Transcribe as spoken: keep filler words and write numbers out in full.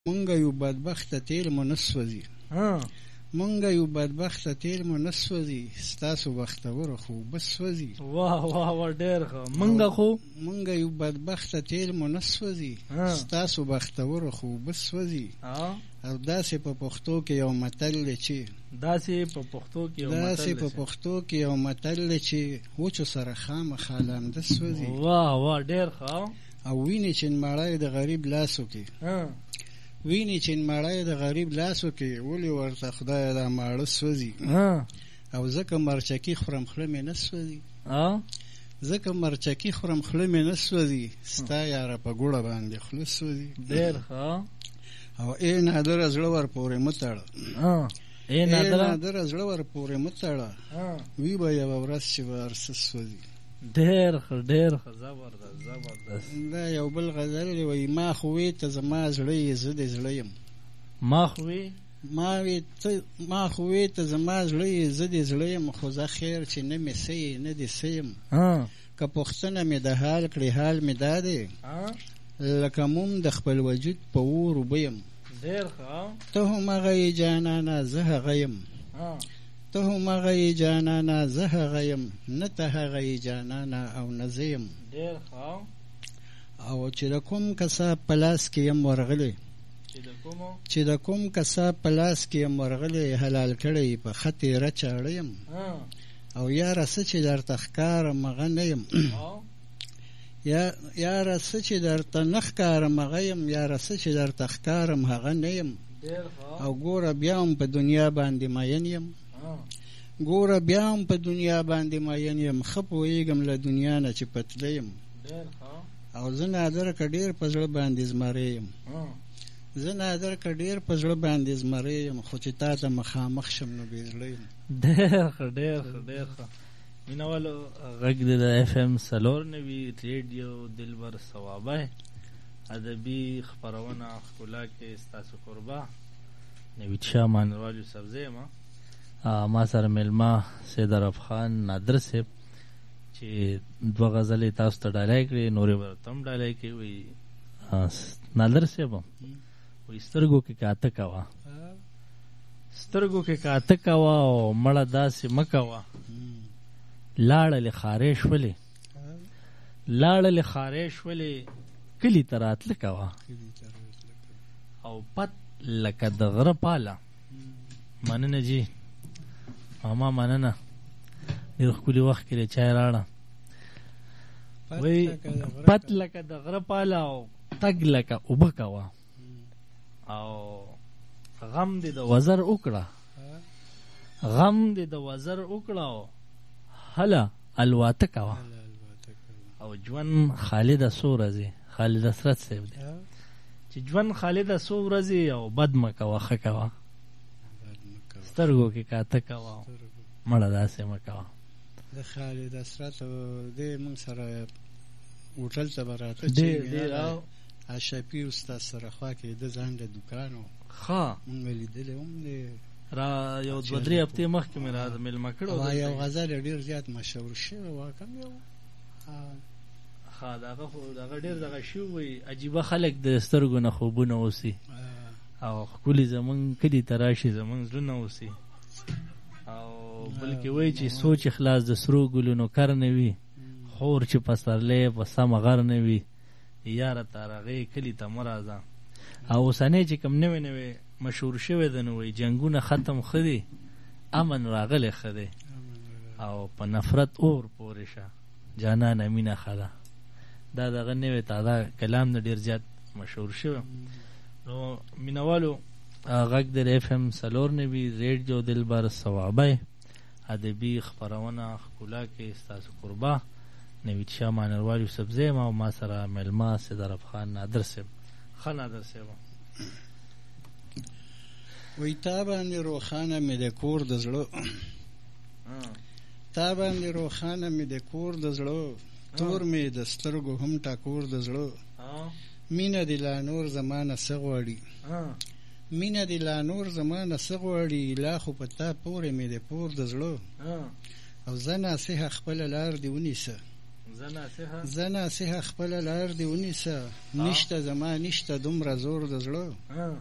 مونږ یو بدبخته تیل مو نه سوځي مونږ یو بدبخته تیل مو نه سوځي ستاسو بختوره خو بس سوځي واه واه واه ډېر ښه مونږ خو مونږ یو بدبخته تیل مو نه سوځي ستاسو بختوره خو بس سوځي او داسې په پښتو کې یو متل دی چې داسې په پښتو کې یو متل داسې په پښتو کې یو متل دی چې وچو سره خامخا لامده سوځي واه واه ډېر ښه او وینې چې مړی د غریب لاسو کې ویني چې مړی د غریب لاسو کې ولې ورته خدای دا ماړه سوځي او ځکه مرچکي خورم خوله مې نه سوځي ځکه مرچکي خورم خوله مې نه سوځي ستا یاره په ګوړه باندې خوله سوځي ډېر ښه او ای نادره زړه ور پورې مه تړه ای نادره زړه ور پورې مه تړه وي به یوه ورځ چې به هر څه سوځي ډېر ښه ډېر ښه زبردست زبردست دا یو بل غزل دی وایي ما خو وې ته زما زړه یې زه د زړه یم ما خو وې ما وې ته ما خو وې ته زما زړه یې زه د زړه یم خو زه خیر چې نه مې څه یې نه دې څه یم که پوښتنه مې د حال کړې حال مې دا دی لکه موم د خپل وجود په اور اوبه یم ډېر ښه ته هم هغه یې جانانه زه هغه یم ته هم هغه یې جانانه زه هغه یم نه ته هغه یې جانانه او نه زه یم ډېر ښه او چې د کوم کساب په لاس کې یم ورغلی چې د کوم کساب په لاس کې یم ورغلی حلال کړی په ښه تېره چاړه یم او یاره څه چې درته ښکارم هغه نه یم یاره څه چې درته نه ښکارم هغه یم یاره څه چې درته ښکارم هغه نه یم او ګوره بیا هم په دنیا باندې مین یم ګوره بیا هم په دنیا باندې مین یم ښه پوهېږم له دنیا نه چې پتله یم او زه نادره که ډېر په زړه باندې زمری یم زه نادره که ډېر په زړه باندې زمری یم خو چې تا ته مخامخ شم نو بې زړه یم ډېر ښه ډېر ښه ډېر ښه مینهوالو غږ دی د اف ام څلور نوي ریډیو دلبر ثوابی ادبي خپرونه ښکلا کې ستاسو کوربه نوید شاه مانروال یوسفزی یم ما سره میلمه سید عرب خان نادر صاحب چې دوه غزلې تاسو ته ډالۍ کړې نورې به ورته هم ډالۍ کوي وایي نادر صاحب وایي سترګو کې کاته کوه سترګو کې کاته کوه او مړه داسې مه کوه لاړلې خارې شولې لاړلې خارې شولې کلي ته راتله کوه او پت لکه د غره پاله مننه جي ماما مننه ډېر ښکلي وخت کې دی چای راړه وایي پت لکه د غره پاله او تګ لکه اوبه کوه او غم دې د وزر وکړه غم دې د وزر وکړه او هله الواته کوه او ژوند خالده څو ورځې خالد اسرت صاحب دی چې ژوند خالده څو ورځې او بد مه کوه ښه کوه سترګو کې کاته کوه مړه داسې مه کوه د خالد اسرت دی موږ سره هوټل ته به راته چې شفیع استاد سره خوا کې د ځان د دوکان و ښه موږ لیدلی هم دی را یو دوه درې هفتې مخکې مې را میلمه کړی و یو غزل ډېر زیات مشهور شوی و کوم یو ښه دغه خو دغه ډېر دغه شوي وایي عجیبه خلک د سترګو نه خوبونه اوسي او ښکلي زمونږ کلي ته راشي زمونږ زړونه اوسي او بلکې وایي چې سوچ خلاص د سرو ګلونو کر نه وي خور چې پسرلی په سمه غر نه وي یاره تارغې کلي ته مه راځه او اوسنی چې کوم نوی نوی مشهور شوی دی نو وایي جنګونه ختم ښه دي امن راغلی ښه دی او په نفرت اور پورې شه جانانه مینه ښه ده دا دغه نوی تازه کلام نه ډېر زیات مشهور شوی نو مینهوالو غږ د اف ام څلور نوي ریډیو دلبر ثوابی ادبي خپرونه ښکلا کې ستاسو کوربه نوید شاه مانروال یوسفزی یم او ما سره میلمه سید عرب خان نادر صاحب ښه نادر صاحب وایي تا باندې روښانه مې د کور د زړه تا باندې روښانه مې د کور د زړه تور مې د سترګو هم ټاکور د زړه مینه دې لا نور زمانه څه غواړي مینه دې لا نور زمانه څه غواړي لا خو په تا پورې مې د پور د زړه او زه ناصحه خپله لار دې ونیسه زه ناصحه زه ناصحه خپله لار دې ونیسه، نشته زما نشته دومره زور د زړه.